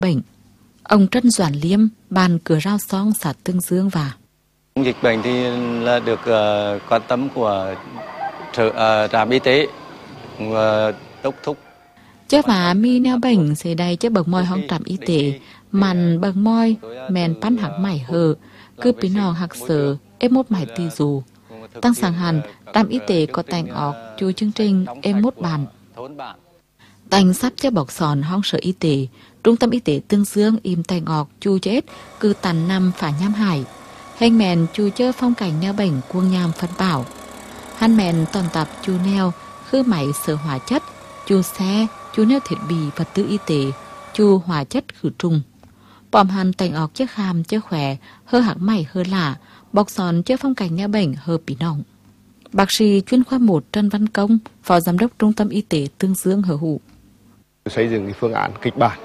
bệnh. Ông Trân Doãn Liêm, ban cửa rau xong xã Tương Dương và dịch bệnh thì là được quan tâm của trạm y tế đốc thúc. Chớ và mi neo bệnh sẽ đây chớ bậc môi hong trạm y tế màn bậc môi men pan hạc mải hờ cứ bí nòng hạc sở ép mốt mải tì dù tăng sáng hẳn trạm y tế có tành ọc chú chương trình em mốt bàn tành sắp chớ bọc sòn hong sở y tế trung tâm y tế Tương Dương im tành ọc chú chết cứ tàn năm phả nham hải hành mèn chú chớ phong cảnh neo bệnh cuông nham phân bảo hắn mèn toàn tập chú neo khư máy sở hóa chất chú xe chú neo thiết bị vật tư y tế chú hóa chất khử trùng bòm hàn tành ọc chiếc kham chiếc khỏe hơ hạc mày hơ lạ bọc sòn chiếc phong cảnh neo bệnh hơ bí nòng. Bác sĩ chuyên khoa 1 Trần Văn Công, phó giám đốc trung tâm y tế Tương Dương hứa hữu. Xây dựng cái phương án kịch bản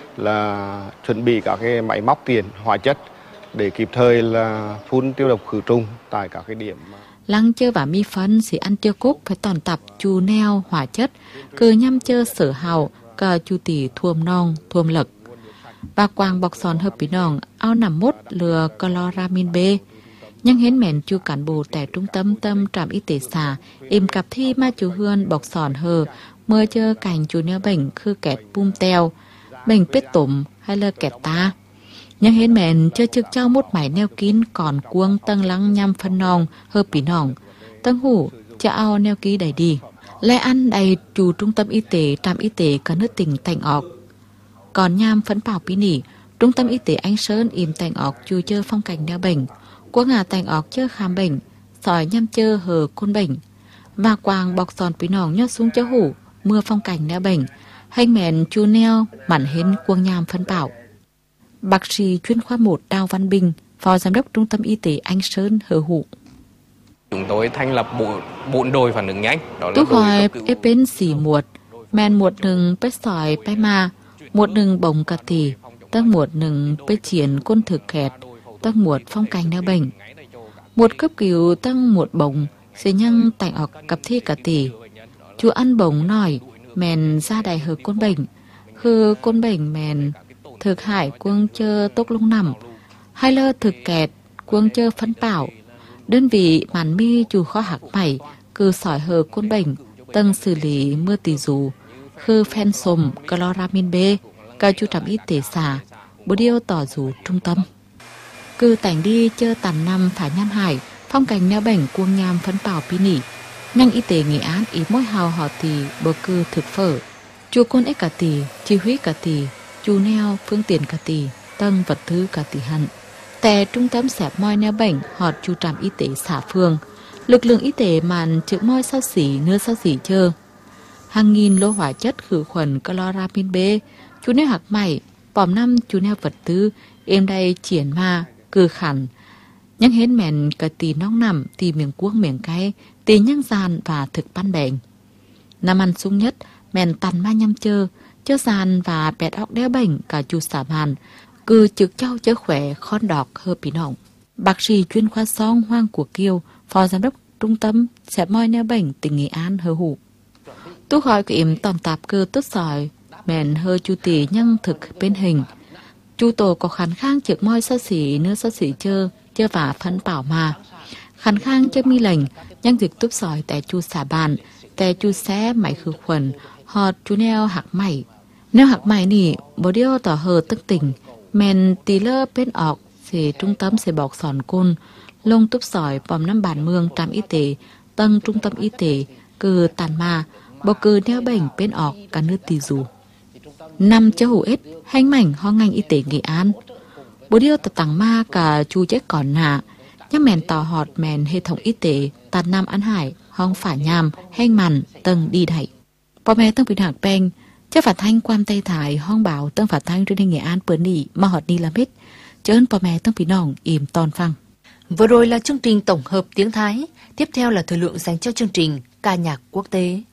là chuẩn bị các cái máy móc tiền hóa chất để kịp thời là phun tiêu độc khử trùng tại các cái điểm. Lăng chơ và mi phân sẽ ăn chơ cúc phải toàn tập chú neo hóa chất, cứ nhăm chơ sở hào, cờ chú tỷ thuồm nong, thuồm lực. Và quang bọc sòn hợp bí nòng, ao nằm mốt lừa chloramin B. Nhưng hến mẹn chú cán bộ tại trung tâm trạm y tế xã, im cặp thi ma chú hươn bọc sòn hờ, mơ chơ cảnh chú neo bệnh khư kẹt bum teo, bệnh bết tổm hay là kẹt ta. Nhưng hến mẹn chơ trực trao một máy neo kín còn cuông tân lăng nhằm phân nòng hợp bí nòng, tân hủ cho ao neo ký đầy đi. Lê ăn đầy chủ trung tâm y tế trạm y tế cả nước tỉnh Tành Ọc. Còn nham phấn bảo bí nỉ, trung tâm y tế Anh Sơn im Tành Ọc chú chơ phong cảnh neo bệnh, quốc ngà Tành Ọc chơ khám bệnh, sỏi nhăm chơ hờ côn bệnh. Và quàng bọc sòn bí nòng nhót xuống chớ hủ, mưa phong cảnh neo bệnh, hành mẹn chú neo mặn hến cuông nham phấn bảo. Bác sĩ chuyên khoa 1 Đào Văn Bình, phó giám đốc trung tâm y tế Anh Sơn hứa hữu. Chúng tôi thành lập 4 đội phản ứng nhanh. Tôi hỏi ép bên xỉ muột, mẹn muột nừng bết sỏi bê ma, muột nừng bồng cà tì, tất muột nừng bết chiến côn thực khẹt, tất muột phong cảnh neo bệnh. Muột cấp cứu tăng muột bồng, sẽ nhăng Tành Ọc cặp thi cà tì. Chú ăn bồng nói, mẹn ra đầy hờ côn bệnh, hờ côn bệnh mẹn thực hải quân chơ tốc lông nằm, hay lơ thực kẹt quân chơ phấn bảo. Đơn vị màn mi chú khó hạc mày, cứ sỏi hờ côn bệnh, tân xử lý mưa tì dù, khư phen sồm, chloramin B, cao chú trạm y tế xã, bố điêu tỏ dù trung tâm. Cứ tảnh đi chơ tàn năm thả nham hải, phong cảnh neo bệnh cuông nham phấn bảo bí nỉ. Ngành y tế Nghệ An ý mối hào họ tì bờ cư thực phở, chú côn ếch cả tì, chi huy cả tì, chú neo phương tiện cả tì, tân vật tư cả tì hẳn. Tại trung tâm xẹp moi neo bệnh họ chú trạm y tế xã phường, lực lượng y tế màn chữ moi sao xỉ nưa sao xỉ chơ. Hàng nghìn lô hóa chất khử khuẩn chloramin B, chú neo hạc mày, bòm năm chú neo vật tư, êm đây triển ma, cư khẳng. Nhưng hết mẹn cả tì nóng nằm, tì miệng cuốc miệng cay, tì nhăng gian và thực ban bệnh. Năm ăn sung nhất, mẹn tàn ma nhăm chơ gian và bẹt óc đeo bệnh cả chú xả màn, cứ trực châu chớ khỏe khon đọc hơ bí nòng. Bác sĩ chuyên khoa song Hoang của Kiều, phó giám đốc trung tâm xẹp moi neo bệnh tỉnh Nghệ An hơ hụ. Tú hỏi của im tòm tạp cơ tốt sỏi, mẹn hơ chú tì nhăng thực bên hình. Chú tổ có khán khang trực moi sao xỉ nưa sao xỉ chơ và phân bảo mà. Khán khang chơ mi lệnh, nhăng dịch tốt sỏi tại chú xả bàn, tại chú xé máy khử khuẩn, họ chú neo hạc mày. Neo hạc mày nỉ, bố điêu tỏ hờ tức tỉnh, mẹn tí lơ bên ọc, thì trung tâm sẽ bọc sòn côn, lông túp sỏi bòm năm bản mương trạm y tế, tân trung tâm y tế, cừ tàn ma, bò cừ neo bệnh bên ọc cả nước tì dù. Năm chớ hủ ít, hành mảnh ho ngành y tế Nghệ An. Bố điêu tờ tàng ma cả chú chết còn nạ, nhắc mẹn tỏ họt mẹn hệ thống y tế, tàn nam ăn hải, hong phả nhàm, hành mặn, tân đi đẩy. Bò mẹ tân bình hạc bèn, chắc phạt thanh quan tây thải hong bảo tân phạt thanh trên Nghệ An bữa nỉ mà họt đi làm hết. Chơn bò mẹ tân bình nòng im toàn phăng. Vừa rồi là chương trình tổng hợp tiếng Thái, tiếp theo là thời lượng dành cho chương trình ca nhạc quốc tế.